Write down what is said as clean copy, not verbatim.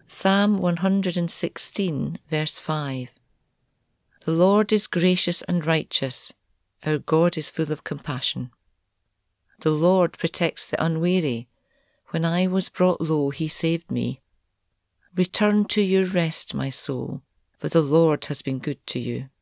Psalm 116, verse 5. The Lord is gracious and righteous. Our God is full of compassion. The Lord protects the unwary. When I was brought low, he saved me. Return to your rest, my soul, for the Lord has been good to you.